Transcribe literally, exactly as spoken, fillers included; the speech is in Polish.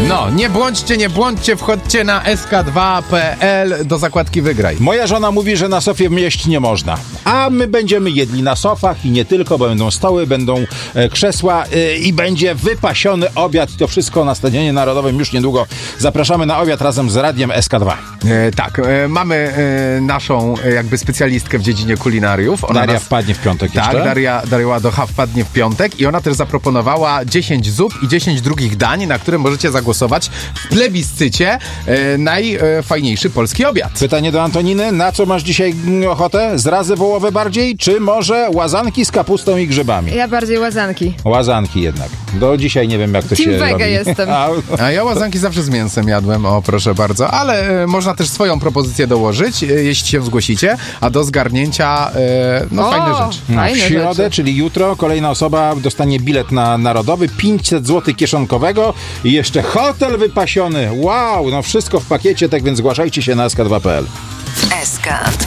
No, nie błądźcie, nie błądźcie, wchodźcie na es ka dwa kropka pe el do zakładki Wygraj. Moja żona mówi, że na sofie jeść nie można. A my będziemy jedli na sofach i nie tylko, bo będą stoły, będą e, krzesła e, i będzie wypasiony obiad. To wszystko na Stadionie Narodowym już niedługo. Zapraszamy na obiad razem z Radiem es ka dwa. E, tak, e, mamy e, naszą e, jakby specjalistkę w dziedzinie kulinariów. Ona Daria nas, wpadnie w piątek tak, jeszcze. Daria, Daria Ładocha wpadnie w piątek i ona też zaproponowała dziesięć zup i dziesięć drugich dań, na które możecie zagłosować w plebiscycie e, najfajniejszy polski obiad. Pytanie do Antoniny. Na co masz dzisiaj ochotę? Zrazy wołowe bardziej, czy może łazanki z kapustą i grzybami? Ja bardziej łazanki. Łazanki jednak. Do dzisiaj nie wiem, jak to Team się Vega robi. jestem. A, A ja łazanki zawsze z mięsem jadłem, o proszę bardzo, ale e, można też swoją propozycję dołożyć, e, jeśli się zgłosicie, a do zgarnięcia e, no O, fajne rzeczy. No, w Fajne środę, rzeczy. czyli jutro, kolejna osoba dostanie bilet na Narodowy, pięćset złotych kieszonkowego i jeszcze hotel wypasiony. Wow, no wszystko w pakiecie, tak więc zgłaszajcie się na es ka dwa kropka pe el. es ka dwa.